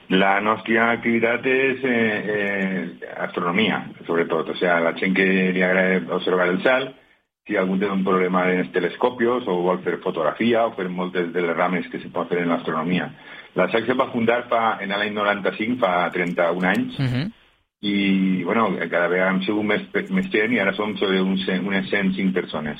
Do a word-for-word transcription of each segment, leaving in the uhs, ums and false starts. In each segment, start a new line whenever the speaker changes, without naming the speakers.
La nostra activitat és eh, eh, astronomia, sobretot. O sea, la gent que li agrada observar el cel, si algú té un problema en els telescopios o vol fer fotografia o fer moltes de les rames que se pot fer en l'astronomia. La S A C se va fundar fa, en l'any noranta-cinc, fa trenta-un anys, uh-huh. i bueno, cada vegada hem sigut més, més gent i ara som sobre uns, unes cent cinc persones.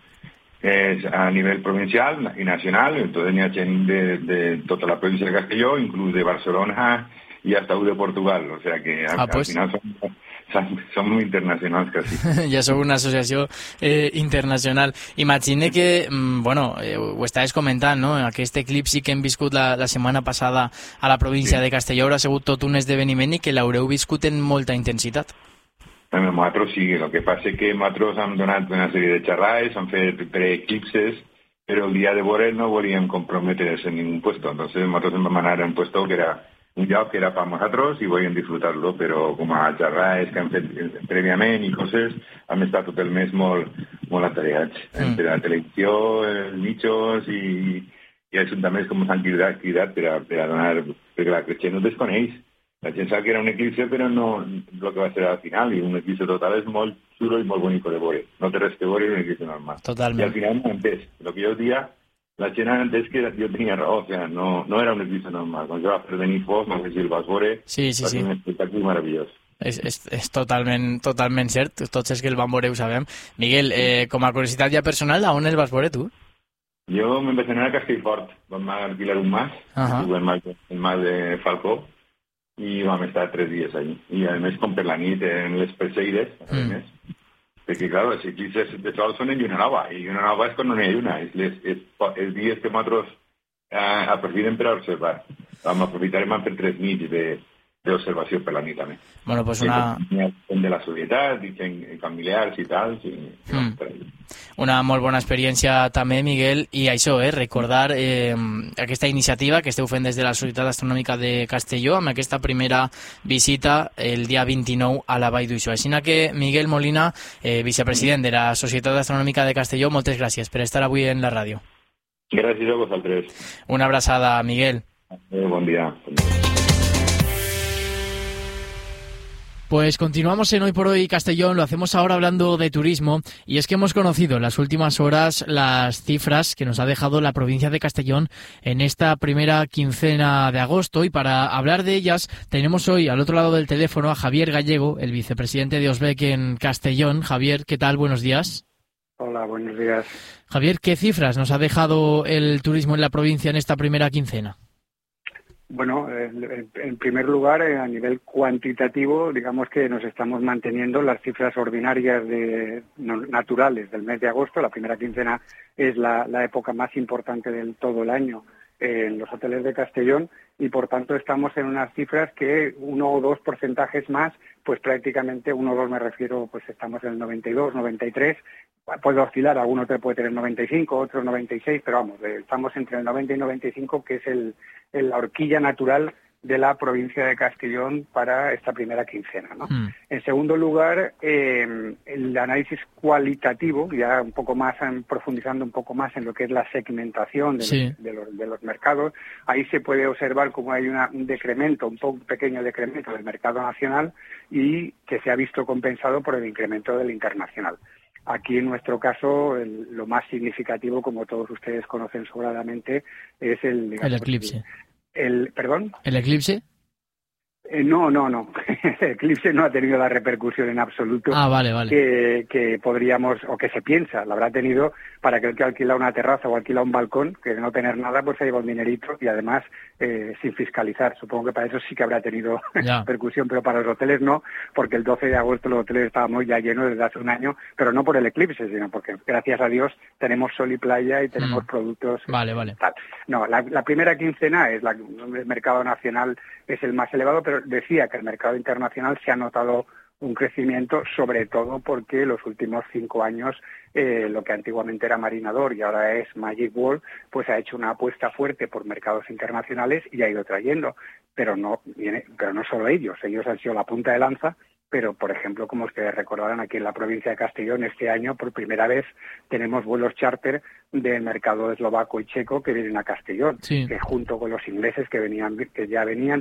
És a nivell provincial i nacional, entonces n'hi ha gent de, de tota la província de Castelló, inclús de Barcelona i hasta de Portugal, o sea que al, ah, pues... al final som, som, som internacionals quasi.
Ja sou una associació eh, internacional. Imagine que, bueno, eh, ho estaves comentant, no? Aquest eclipsi que hem viscut la, la setmana passada a la província sí. de Castelló ha sigut tot un esdeveniment i que l'haureu viscut en molta intensitat.
Nosaltres sí, el que passa és que nosaltres hem donat una sèrie de xerrades, hem fet preeclipses, però el dia de veure no volíem comprometre's en ningún puesto. Entonces nosaltres ens vam anar a un puesto que era un lloc que era per nosaltres i volíem disfrutar-lo, però com a xerrades que hem fet prèviament i coses, hem estat tot el mes molt, molt atareats. Mm. Entre la televisió, els mitjos i, i els ajuntaments com s'han cridat, cridat per, a, per a donar... perquè la gent no desconeix. La gent sap que era un eclipse, però no el que va ser al final, i un eclipse total és molt xulo i molt bonic de veure. No té res que veure un eclipse normal.
Totalment.
I al final m'ha entès. El que jo dia, la gent ha entès que jo tenia raó, o sea, no, no era un eclipse normal. Quan jo va fer venir fos, no sé si el vas veure,
sí, sí,
va ser
sí.
un espectacle meravellós.
És, és, és totalment, totalment cert, tots els que el van veure ho sabem. Miguel, eh, com a curiositat ja personal, a on el vas veure tu?
Jo me'n vaig anar a Castellfort, vam alquilar un mas, uh-huh. el, mas el mas de Falcó, i vam estar tres dies allí. I a més, com per la nit, en les perseguides, a mm. més, perquè, clar, els eclipses de sol són en lluna nova, i lluna nova és quan no n'hi ha lluna, és, les, és, els dies que nosaltres eh, aprofitem per a observar. Vam aprofitar i vam fer tres nits de, d'observació per la nit, també.
Bueno, pues una...
de la societat, i familiars i tal, i,
mm. Una molt bona experiència també, Miguel, i això, eh, recordar eh, aquesta iniciativa que esteu fent des de la Societat Astronòmica de Castelló amb aquesta primera visita el dia vint-i-nou a la Vall d'Uixó. Així que, Miguel Molina, eh, vicepresident de la Societat Astronòmica de Castelló, moltes gràcies per estar avui en la ràdio.
Gràcies a vosaltres.
Una abraçada, Miguel.
Eh, bon dia. Bon dia.
Pues continuamos en Hoy por Hoy Castellón, lo hacemos ahora hablando de turismo, y es que hemos conocido en las últimas horas las cifras que nos ha dejado la provincia de Castellón en esta primera quincena de agosto, y para hablar de ellas tenemos hoy al otro lado del teléfono a Javier Gallego, el vicepresidente de OSBEC en Castellón. Javier, ¿qué tal? Buenos días.
Hola, buenos días.
Javier, ¿qué cifras nos ha dejado el turismo en la provincia en esta primera quincena?
Bueno, en primer lugar, a nivel cuantitativo, digamos que nos estamos manteniendo las cifras ordinarias de, naturales del mes de agosto. La primera quincena es la, la época más importante del todo el año en los hoteles de Castellón, y por tanto estamos en unas cifras que uno o dos porcentajes más, pues prácticamente uno o dos me refiero, pues estamos en el noventa y dos, noventa y tres, puede oscilar, algún hotel puede tener noventa y cinco, otro noventa y seis, pero vamos, estamos entre el noventa y noventa y cinco, que es el, el la horquilla natural de la provincia de Castellón para esta primera quincena, ¿no? Mm. En segundo lugar, eh, el análisis cualitativo, ya un poco más, profundizando un poco más en lo que es la segmentación de, sí. los, de, los, de los mercados, ahí se puede observar cómo hay una, un decremento, un poco pequeño decremento del mercado nacional, y que se ha visto compensado por el incremento del internacional. Aquí, en nuestro caso, el, lo más significativo, como todos ustedes conocen sobradamente, es el... Digamos,
el eclipse.
El, ¿Perdón?
¿El eclipse?
Eh, no, no, no. El eclipse no ha tenido la repercusión en absoluto
ah, vale, vale.
Que, que podríamos, o que se piensa, la habrá tenido para que el que alquila una terraza o alquila un balcón, que de no tener nada, pues se lleva un dinerito, y además eh, sin fiscalizar. Supongo que para eso sí que habrá tenido repercusión, pero para los hoteles no, porque el doce de agosto los hoteles estábamos ya llenos desde hace un año, pero no por el eclipse, sino porque, gracias a Dios, tenemos sol y playa y tenemos mm. productos.
Vale, vale.
Tal. No, la, la primera quincena es la, el mercado nacional es el más elevado, pero decía que el mercado internacional se ha notado un crecimiento, sobre todo porque los últimos cinco años eh, lo que antiguamente era Marinador y ahora es Magic World, pues ha hecho una apuesta fuerte por mercados internacionales y ha ido trayendo, pero no viene, pero no solo ellos, ellos han sido la punta de lanza. Pero, por ejemplo, como ustedes recordarán, aquí en la provincia de Castellón este año, por primera vez, tenemos vuelos charter del mercado eslovaco y checo que vienen a Castellón, sí. que junto con los ingleses que venían, que ya venían,